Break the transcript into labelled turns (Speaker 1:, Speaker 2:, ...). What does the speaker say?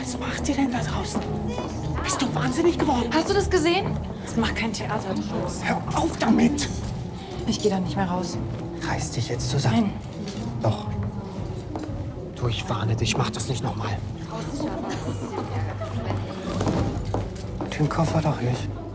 Speaker 1: Was macht ihr denn da draußen? Bist du wahnsinnig geworden?
Speaker 2: Hast du das gesehen? Das macht kein Theater.
Speaker 1: Hör auf damit!
Speaker 2: Ich gehe da nicht mehr raus.
Speaker 1: Reiß dich jetzt zusammen.
Speaker 2: Nein.
Speaker 1: Doch. Du, ich warne dich, mach das nicht nochmal. Den Koffer doch nicht.